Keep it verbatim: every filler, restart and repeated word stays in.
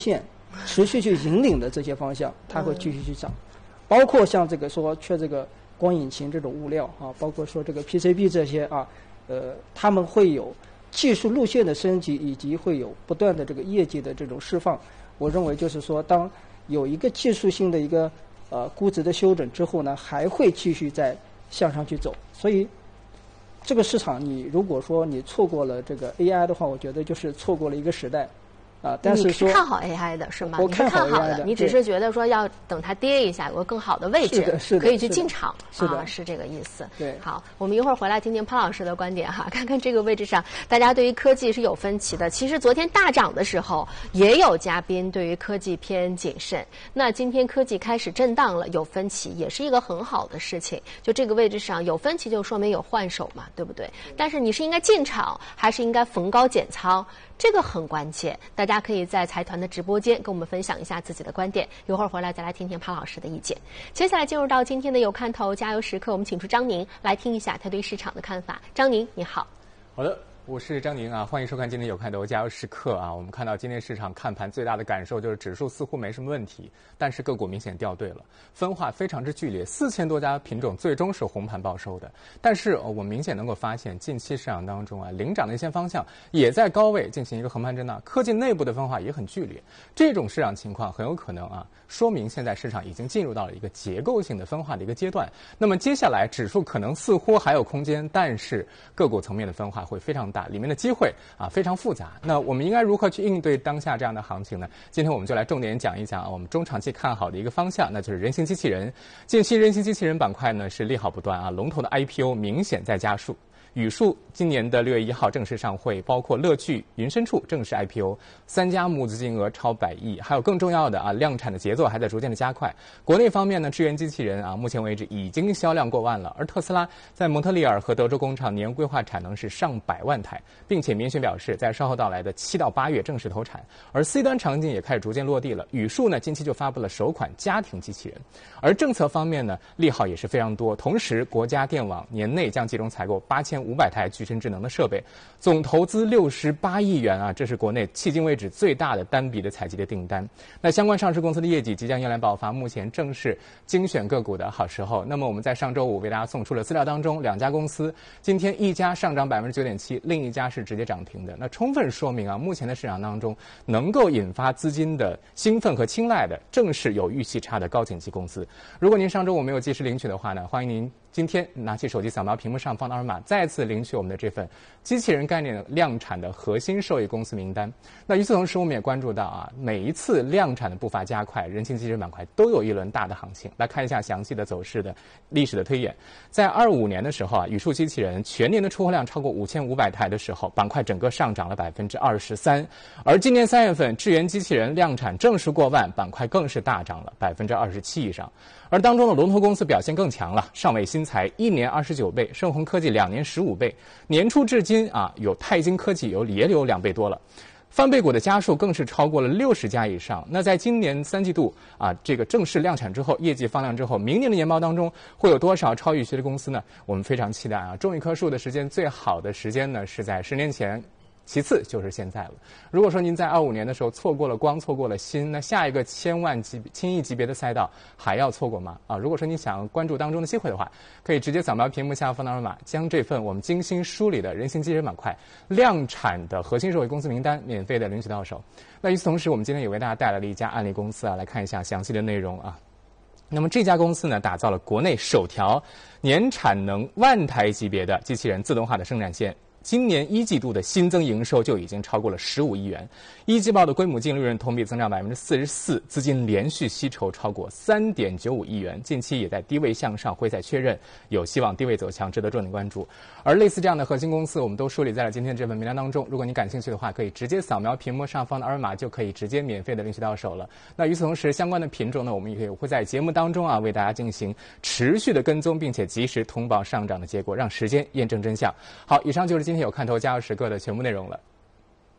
线持续去引领的这些方向，它会继续去涨。包括像这个说缺这个光引擎这种物料啊，包括说这个 P C B 这些啊，呃，他们会有技术路线的升级，以及会有不断的这个业绩的这种释放。我认为就是说，当有一个技术性的一个呃估值的修整之后呢，还会继续再向上去走。所以这个市场，你如果说你错过了这个 A I 的话，我觉得就是错过了一个时代。啊，但是说你是看好 A I 的是吗？ 我看好 A I 的， 你只是觉得说要等它跌一下，有个更好的位置， 是的是的可以去进场， 是的啊，是这个意思。 对， 好，我们一会儿回来听听潘老师的观点哈，看看这个位置上大家对于科技是有分歧的。其实昨天大涨的时候，也有嘉宾对于科技偏谨慎。那今天科技开始震荡了，有分歧也是一个很好的事情。就这个位置上有分歧，就说明有换手嘛，对不对？但是你是应该进场，还是应该逢高减仓？这个很关键，大家可以在财团的直播间跟我们分享一下自己的观点。一会儿回来再来听听潘老师的意见。接下来进入到今天的有看头加油时刻，我们请出张宁来听一下他对市场的看法。张宁，你好。 好的。我是张宁啊，欢迎收看今天有看头加油时刻啊。我们看到今天市场看盘最大的感受就是指数似乎没什么问题，但是个股明显掉队了，分化非常之剧烈，四千多家品种最终是红盘报收的。但是、哦、我明显能够发现，近期市场当中啊，领涨的一些方向也在高位进行一个横盘震荡，科技内部的分化也很剧烈。这种市场情况很有可能啊，说明现在市场已经进入到了一个结构性的分化的一个阶段。那么接下来指数可能似乎还有空间，但是个股层面的分化会非常大。里面的机会啊非常复杂，那我们应该如何去应对当下这样的行情呢？今天我们就来重点讲一讲啊，我们中长期看好的一个方向，那就是人形机器人。近期人形机器人板块呢是利好不断啊，龙头的 I P O 明显在加速。宇树今年的六月一号正式上会，包括乐趣、云深处正式 I P O， 三家募资金额超百亿，还有更重要的啊，量产的节奏还在逐渐的加快。国内方面呢，智源机器人啊，目前为止已经销量过万了，而特斯拉在蒙特利尔和德州工厂年规划产能是上百万台，并且明确表示在稍后到来的七到八月正式投产。而 C 端场景也开始逐渐落地了，宇树呢近期就发布了首款家庭机器人。而政策方面呢，利好也是非常多，同时国家电网年内将集中采购八千五百台具身智能的设备，总投资六十八亿元啊，这是国内迄今为止最大的单笔的采集的订单。那相关上市公司的业绩即将迎来爆发，目前正是精选个股的好时候。那么我们在上周五为大家送出了资料当中，两家公司今天一家上涨百分之九点七，另一家是直接涨停的。那充分说明啊，目前的市场当中能够引发资金的兴奋和青睐的，正是有预期差的高景气公司。如果您上周五没有及时领取的话呢，欢迎您今天拿起手机扫描屏幕上方的二维码，再次领取我们的这份机器人概念量产的核心受益公司名单。那与此同时，我们也关注到啊，每一次量产的步伐加快，人形机器人板块都有一轮大的行情。来看一下详细的走势的历史的推演。在二五年的时候啊，宇树机器人全年的出货量超过五千五百台的时候，板块整个上涨了百分之二十三。而今年三月份，智源机器人量产正式过万，板块更是大涨了百分之二十七以上。而当中的龙头公司表现更强了，上伟新材一年二十九倍，盛虹科技两年十五倍，年初至今啊，有泰晶科技有也有两倍多了。翻倍股的家数更是超过了六十家以上。那在今年三季度啊，这个正式量产之后，业绩放量之后，明年的年报当中会有多少超预期的公司呢？我们非常期待啊！种一棵树的时间最好的时间呢，是在十年前。其次就是现在了。如果说您在二五年的时候错过了光，错过了锌，那下一个千万级、千亿级别的赛道还要错过吗？啊，如果说你想关注当中的机会的话，可以直接扫描屏幕下方的二维码，将这份我们精心梳理的人形机器人板块量产的核心受益公司名单免费的领取到手。那与此同时，我们今天也为大家带来了一家案例公司啊，来看一下详细的内容啊。那么这家公司呢，打造了国内首条年产能万台级别的机器人自动化的生产线。今年一季度的新增营收就已经超过了十五亿元，一季报的规模净利润同比增长百分之四十四，资金连续吸筹超过三点九五亿元，近期也在低位向上，会再确认，有希望低位走强，值得重点关注。而类似这样的核心公司，我们都梳理在了今天这份名单当中。如果你感兴趣的话，可以直接扫描屏幕上方的二维码，就可以直接免费的领取到手了。那与此同时，相关的品种呢，我们也会在节目当中啊为大家进行持续的跟踪，并且及时通报上涨的结果，让时间验证真相。好，以上就是今天有看头加油时刻的全部内容了。